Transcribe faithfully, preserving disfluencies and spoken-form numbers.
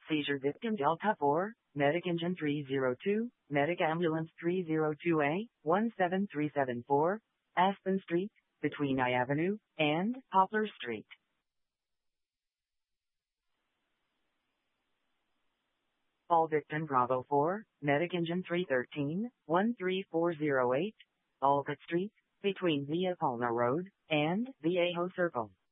Seizure victim Delta four, Medic Engine three zero two, Medic Ambulance three zero two A, one seven three seven four, Aspen Street, between I Avenue and Poplar Street. All victim Bravo four, Medic Engine three thirteen, one three four zero eight, Olcott Street, between Via Palma Road and Viejo Circle.